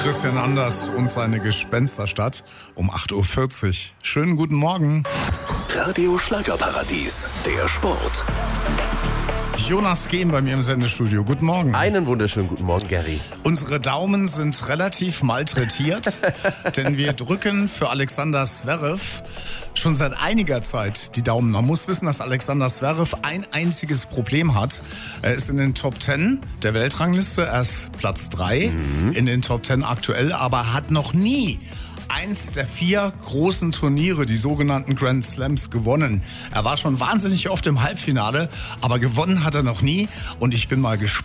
Christian Anders und seine Gespensterstadt um 8.40 Uhr. Schönen guten Morgen. Radio Schlagerparadies, der Sport. Jonas Gehm bei mir im Sendestudio. Guten Morgen. Einen wunderschönen guten Morgen, Gary. Unsere Daumen sind relativ malträtiert, denn wir drücken für Alexander Zverev schon seit einiger Zeit die Daumen. Man muss wissen, dass Alexander Zverev ein einziges Problem hat. Er ist in den Top 10 der Weltrangliste, er ist Platz 3 in den Top 10 aktuell, aber hat noch nie eins der 4 großen Turniere, die sogenannten Grand Slams, gewonnen. Er war schon wahnsinnig oft im Halbfinale, aber gewonnen hat er noch nie. Und ich bin mal gespannt,